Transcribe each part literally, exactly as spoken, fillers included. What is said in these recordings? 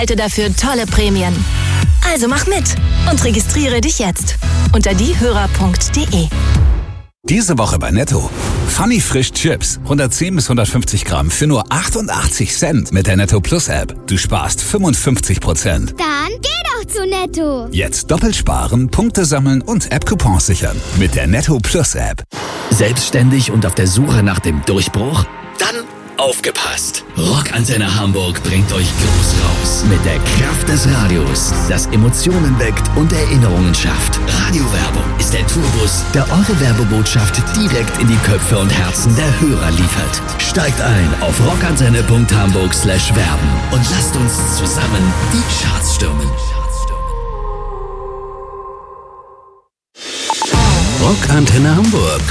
Halte dafür tolle Prämien. Also mach mit und registriere dich jetzt unter diehörer punkt de. Diese Woche bei Netto. Funny Frisch Chips. hundertzehn bis hundertfünfzig Gramm für nur achtundachtzig Cent mit der Netto Plus App. Du sparst fünfundfünfzig Prozent. Dann geh doch zu Netto. Jetzt doppelt sparen, Punkte sammeln und App-Coupons sichern. Mit der Netto Plus App. Selbstständig und auf der Suche nach dem Durchbruch? Dann aufgepasst! Rockantenne Hamburg bringt euch groß raus. Mit der Kraft des Radios, das Emotionen weckt und Erinnerungen schafft. Radiowerbung ist der Tourbus, der eure Werbebotschaft direkt in die Köpfe und Herzen der Hörer liefert. Steigt ein auf rockantenne punkt hamburg slash werben und lasst uns zusammen die Charts stürmen. Rockantenne Hamburg.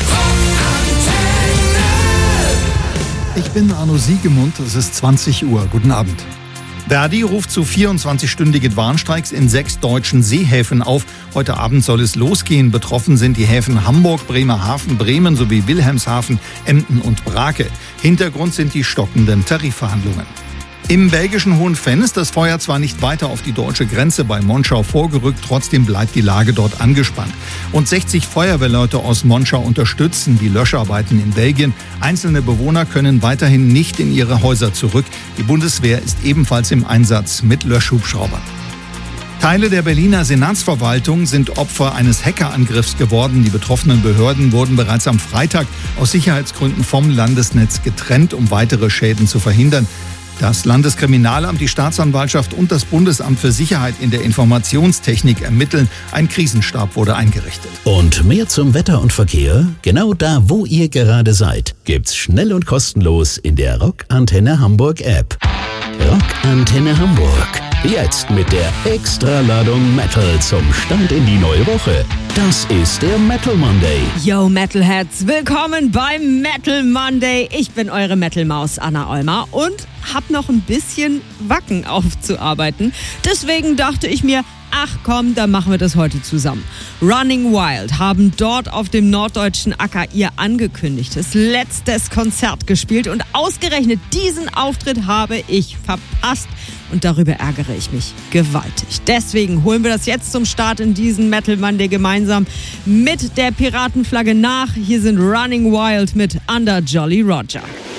Ich bin Arno Siegemund, es ist zwanzig Uhr. Guten Abend. Verdi ruft zu vierundzwanzig-stündigen Warnstreiks in sechs deutschen Seehäfen auf. Heute Abend soll es losgehen. Betroffen sind die Häfen Hamburg, Bremerhaven, Bremen sowie Wilhelmshaven, Emden und Brake. Hintergrund sind die stockenden Tarifverhandlungen. Im belgischen Hohenfenn ist das Feuer zwar nicht weiter auf die deutsche Grenze bei Monschau vorgerückt, trotzdem bleibt die Lage dort angespannt. Rund sechzig Feuerwehrleute aus Monschau unterstützen die Löscharbeiten in Belgien. Einzelne Bewohner können weiterhin nicht in ihre Häuser zurück. Die Bundeswehr ist ebenfalls im Einsatz mit Löschhubschraubern. Teile der Berliner Senatsverwaltung sind Opfer eines Hackerangriffs geworden. Die betroffenen Behörden wurden bereits am Freitag aus Sicherheitsgründen vom Landesnetz getrennt, um weitere Schäden zu verhindern. Das Landeskriminalamt, die Staatsanwaltschaft und das Bundesamt für Sicherheit in der Informationstechnik ermitteln. Ein Krisenstab wurde eingerichtet. Und mehr zum Wetter und Verkehr? Genau da, wo ihr gerade seid, gibt's schnell und kostenlos in der Rockantenne Hamburg App. Rockantenne Hamburg. Jetzt mit der Extraladung Metal zum Start in die neue Woche. Das ist der Metal Monday. Yo Metalheads, willkommen beim Metal Monday. Ich bin eure Metal-Maus Anna Olmer und hab noch ein bisschen Wacken aufzuarbeiten. Deswegen dachte ich mir, ach komm, dann machen wir das heute zusammen. Running Wild haben dort auf dem norddeutschen Acker ihr angekündigtes letztes Konzert gespielt und ausgerechnet diesen Auftritt habe ich verpasst. Und darüber ärgere ich mich gewaltig. Deswegen holen wir das jetzt zum Start in diesen Metal Monday gemeinsam mit der Piratenflagge nach. Hier sind Running Wild mit Under Jolly Roger.